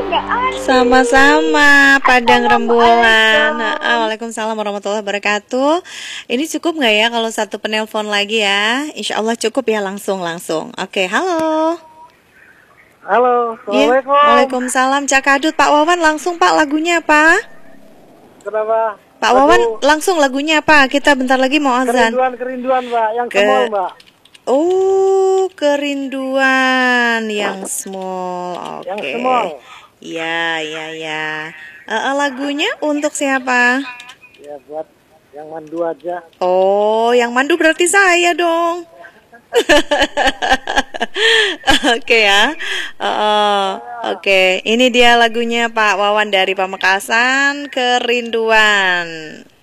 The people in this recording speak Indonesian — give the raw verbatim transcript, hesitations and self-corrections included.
Mbak Andi. Sama-sama, Padang Rembulan. Ah, Waalaikumsalam warahmatullahi wabarakatuh. Ini cukup nggak ya kalau satu penelpon lagi ya? Insya Allah cukup ya, langsung-langsung. Oke, halo. Halo, Iya, Assalamualaikum. Waalaikumsalam. Cak Kadut, Pak Wawan langsung Pak lagunya apa? Kenapa? Pak Wawan langsung lagunya apa? Kita bentar lagi mau azan. Kerinduan, kerinduan, Mbak. Yang Ke- small, Mbak. Oh, kerinduan yang small. Oke. Yang small. Iya, iya, iya. Eh, eh, lagunya untuk siapa? Ya, buat yang mandu aja. Oh, yang mandu berarti saya dong. Oke ya. Eh, eh, Oke, ini dia lagunya Pak Wawan dari Pamekasan, Kerinduan.